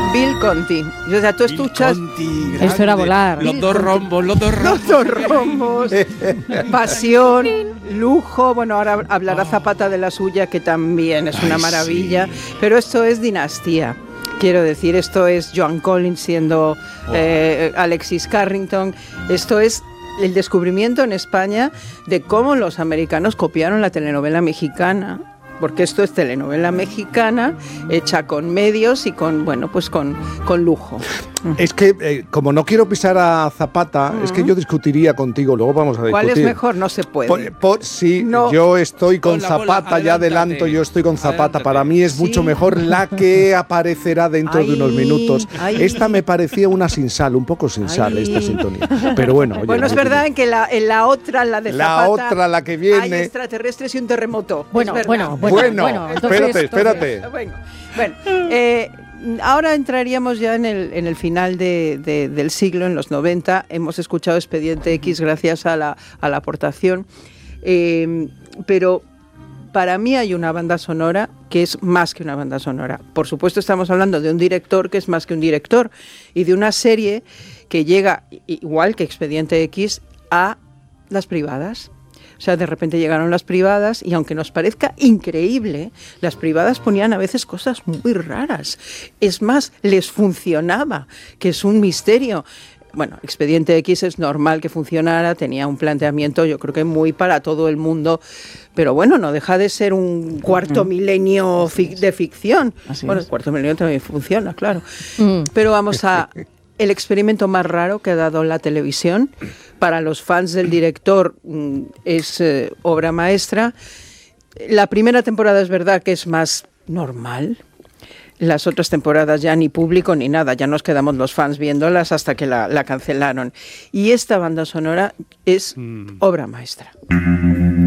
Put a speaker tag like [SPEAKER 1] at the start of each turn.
[SPEAKER 1] Bill Conti. O sea, tú escuchas...
[SPEAKER 2] Esto era volar.
[SPEAKER 3] Los dos rombos.
[SPEAKER 1] Los dos rombos. Pasión, lujo. Bueno, ahora hablará Zapata de la suya, que también es una maravilla. Sí. Pero esto es dinastía. Quiero decir, esto es Joan Collins siendo Alexis Carrington. Esto es el descubrimiento en España de cómo los americanos copiaron la telenovela mexicana. Porque esto es telenovela mexicana hecha con medios y con, bueno, pues con lujo.
[SPEAKER 4] Es que, como no quiero pisar a Zapata, es que yo discutiría contigo, luego vamos a discutir.
[SPEAKER 1] ¿Cuál es mejor? No se puede.
[SPEAKER 4] Sí,
[SPEAKER 1] no.
[SPEAKER 4] Yo estoy con Zapata, ya adelanto, yo estoy con Zapata. Para mí es mucho mejor la que aparecerá dentro de unos minutos. Esta me parecía una sin sal, un poco sin sal, esta sintonía. Pero bueno. Oye,
[SPEAKER 1] bueno, es verdad en que en la otra, la de Zapata,
[SPEAKER 4] la que viene,
[SPEAKER 1] hay extraterrestres y un terremoto.
[SPEAKER 2] Bueno,
[SPEAKER 4] espérate.
[SPEAKER 1] Bueno, ahora entraríamos ya en el final del siglo, en los 90. Hemos escuchado Expediente X gracias a la aportación. Pero para mí hay una banda sonora que es más que una banda sonora. Por supuesto, estamos hablando de un director que es más que un director y de una serie que llega, igual que Expediente X, a las privadas. O sea, de repente llegaron las privadas y aunque nos parezca increíble, las privadas ponían a veces cosas muy raras. Es más, les funcionaba, que es un misterio. Bueno, Expediente X es normal que funcionara, tenía un planteamiento yo creo que muy para todo el mundo, pero bueno, no deja de ser un cuarto milenio de ficción. Bueno, el cuarto milenio también funciona, claro. Pero vamos a... El experimento más raro que ha dado la televisión, para los fans del director es obra maestra. La primera temporada es verdad que es más normal. Las otras temporadas ya ni público ni nada, ya nos quedamos los fans viéndolas hasta que la cancelaron. Y esta banda sonora es obra maestra.